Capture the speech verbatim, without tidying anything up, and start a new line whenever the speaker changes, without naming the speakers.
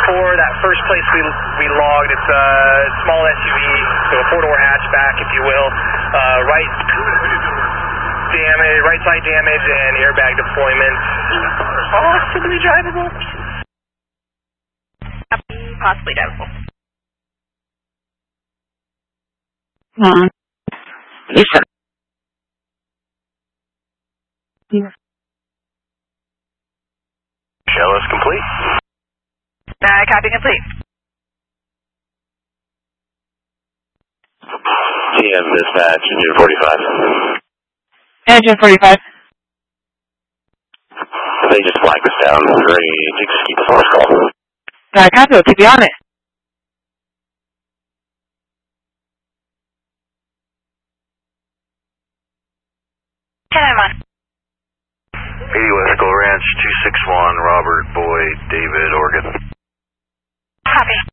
for that first place we we logged. It's a small S U V, so a four-door hatchback, if you will. Uh, right damage, right side damage, and airbag deployment. Possibly drivable.
Possibly drivable.
Hmm. Listen.
Shell is complete.
Uh, copy complete.
T M dispatch, Engine forty-five.
Engine forty-five.
They just flagged us down. Ready to just keep the force call.
Uh, copy, we'll keep you on it.
ten I'm on.
eighty West Gold Ranch, two six one, Robert Boyd, David, Oregon.
Copy.